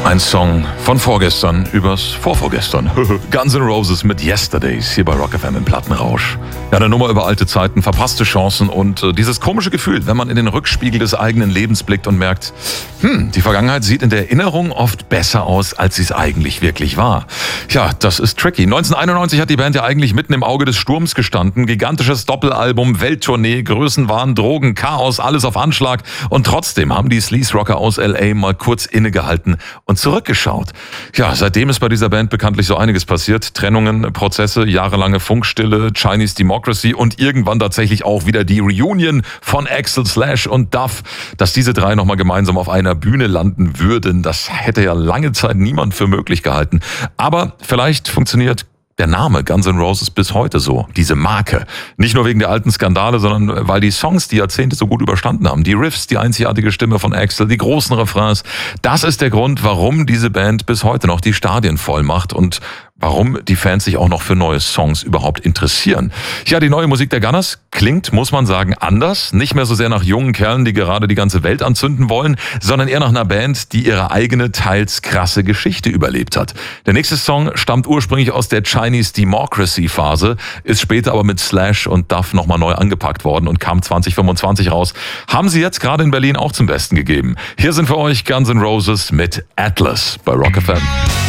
Ein Song von vorgestern übers Vorvorgestern. Guns N' Roses mit Yesterdays hier bei Rock FM im Plattenrausch. Ja, eine Nummer über alte Zeiten, verpasste Chancen und dieses komische Gefühl, wenn man in den Rückspiegel des eigenen Lebens blickt und merkt, die Vergangenheit sieht in der Erinnerung oft besser aus, als sie es eigentlich wirklich war. Ja, das ist tricky. 1991 hat die Band ja eigentlich mitten im Auge des Sturms gestanden. Gigantisches Doppelalbum, Welttournee, Größenwahn, Drogen, Chaos, alles auf Anschlag. Und trotzdem haben die Sleaze-Rocker aus L.A. mal kurz innegehalten und zurückgeschaut. Ja, seitdem ist bei dieser Band bekanntlich so einiges passiert. Trennungen, Prozesse, jahrelange Funkstille, Chinese Democracy und irgendwann tatsächlich auch wieder die Reunion von Axl, Slash und Duff. Dass diese drei nochmal gemeinsam auf einer Bühne landen würden, das hätte ja lange Zeit niemand für möglich gehalten. Aber vielleicht funktioniert der Name Guns N' Roses bis heute so, diese Marke. Nicht nur wegen der alten Skandale, sondern weil die Songs die Jahrzehnte so gut überstanden haben. Die Riffs, die einzigartige Stimme von Axl, die großen Refrains. Das ist der Grund, warum diese Band bis heute noch die Stadien voll macht und warum die Fans sich auch noch für neue Songs überhaupt interessieren. Ja, die neue Musik der Gunners klingt, muss man sagen, anders. Nicht mehr so sehr nach jungen Kerlen, die gerade die ganze Welt anzünden wollen, sondern eher nach einer Band, die ihre eigene, teils krasse Geschichte überlebt hat. Der nächste Song stammt ursprünglich aus der Chinese Democracy-Phase, ist später aber mit Slash und Duff nochmal neu angepackt worden und kam 2025 raus. Haben sie jetzt gerade in Berlin auch zum Besten gegeben. Hier sind für euch Guns N' Roses mit Atlas bei Rock FM.